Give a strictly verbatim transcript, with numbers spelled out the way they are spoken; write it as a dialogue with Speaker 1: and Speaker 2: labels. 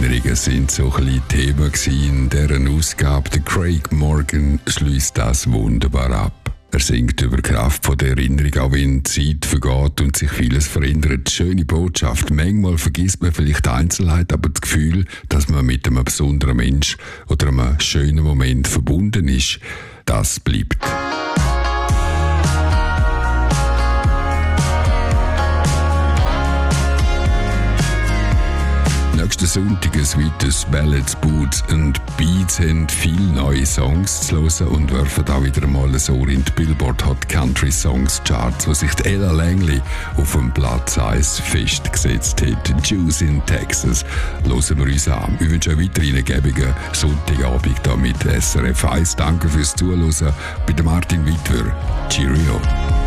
Speaker 1: Erinnerungen sind so ein bisschen Thema in dieser Ausgabe. Der Craig Morgan schließt das wunderbar ab. Er singt über die Kraft von der Erinnerung, auch wenn die Zeit vergeht und sich vieles verändert. Schöne Botschaft. Manchmal vergisst man vielleicht Einzelheit, aber das Gefühl, dass man mit einem besonderen Mensch oder einem schönen Moment verbunden ist, das bleibt. Nächsten Sonntag ein weiteres Ballads, Boots und Beats haben viele neue Songs zu hören und werfen auch wieder einmal ein Ohr in die Billboard Hot Country Songs Charts, wo sich die Ella Langley auf dem Platz eins festgesetzt hat. Juice in Texas. Hören wir uns an. Ich wünsche euch weiterhin einen gäbigen Sonntagabend hier mit S R F eins. Danke fürs Zuhören. Bei Martin Wittwer. Cheerio.